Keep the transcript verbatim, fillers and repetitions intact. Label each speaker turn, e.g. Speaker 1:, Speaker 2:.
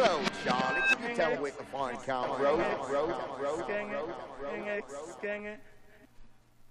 Speaker 1: Hello, Charlie. Can you tell me where to find Carl Rose? Rose, Rose, Rose, Rose, Rose, Rose, Rose, Rose,